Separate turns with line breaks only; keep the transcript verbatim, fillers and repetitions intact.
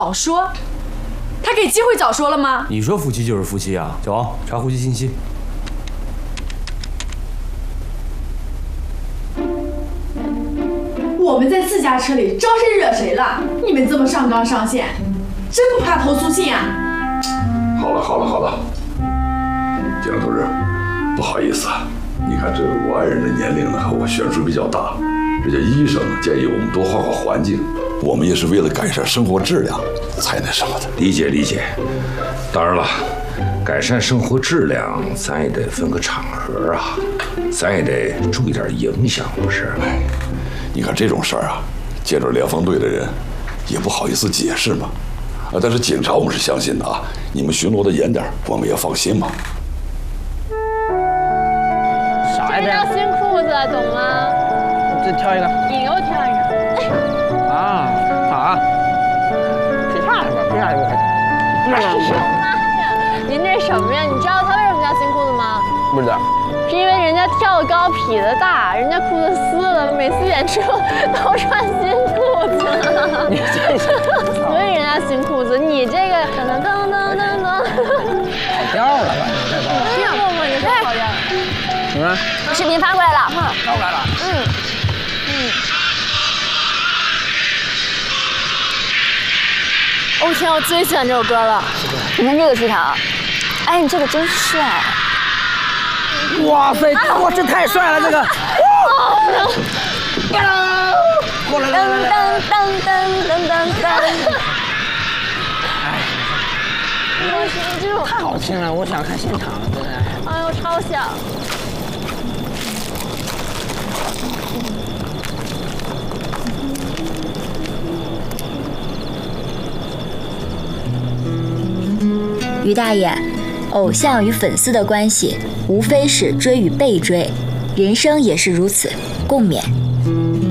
早说，他给机会早说了吗？
你说夫妻就是夫妻啊！小王，查户籍信息。
我们在自家车里招谁惹谁了？你们这么上纲上线，真不怕投诉信啊？
好了好了好了，警察同志，不好意思啊，你看这我爱人的年龄呢和我悬殊比较大，人家医生建议我们多换换环境，我们也是为了改善生活质量才那什么的。
理解理解，当然了，改善生活质量咱也得分个场合啊，咱也得注意点影响，不是？
哎，你看这种事儿啊，见着联防队的人也不好意思解释嘛。啊，但是警察我们是相信的啊，你们巡逻的严点，我们也放心嘛。
啥呀？这
叫新裤子，懂吗？
再挑一个。
你给我挑一个。
啊，好啊。劈叉是吧？劈叉就可以。
哎呦妈呀！您这什么呀？你知道他为什么叫新裤子吗？
不知道。
是因为人家跳高劈的大，人家裤子撕了，每次演出都穿新裤子。
你这是，
所以人家新裤子，你这个噔噔噔噔噔噔，
跑调了吧？你这都。
听过吗？你这跑调。
什么？
视频发过来了。
发过来了。
嗯嗯。哦天，我最喜欢这首歌了。你看这个出场，哎，你这个真帅。
哇塞，哇，这太帅了，这个！过来，来来来，
噔噔噔噔噔噔。
哎，
我是这种
太好听了，我想看现场了，真的。
哎呦，超想！
于大爷，偶像与粉丝的关系，无非是追与被追，人生也是如此，共勉。